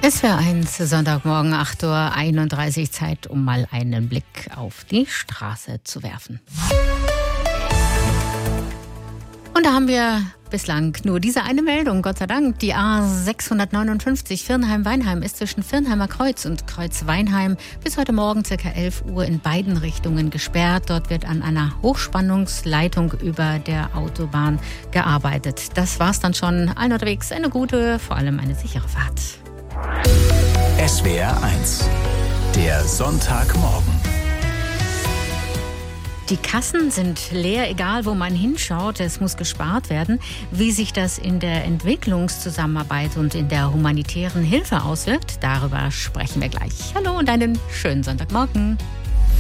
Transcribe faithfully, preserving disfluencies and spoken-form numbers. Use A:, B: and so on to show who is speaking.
A: Es wäre eins, Sonntagmorgen acht Uhr einunddreißig, Zeit, um mal einen Blick auf die Straße zu werfen. Und da haben wir bislang nur diese eine Meldung, Gott sei Dank. Die A sechshundertneunundfünfzig Virnheim-Weinheim ist zwischen Virnheimer Kreuz und Kreuz-Weinheim bis heute Morgen ca. elf Uhr in beiden Richtungen gesperrt. Dort wird an einer Hochspannungsleitung über der Autobahn gearbeitet. Das war's dann schon. Allen unterwegs eine gute, vor allem eine sichere Fahrt.
B: S W R eins, der Sonntagmorgen.
A: Die Kassen sind leer, egal wo man hinschaut. Es muss gespart werden. Wie sich das in der Entwicklungszusammenarbeit und in der humanitären Hilfe auswirkt, darüber sprechen wir gleich. Hallo und einen schönen Sonntagmorgen.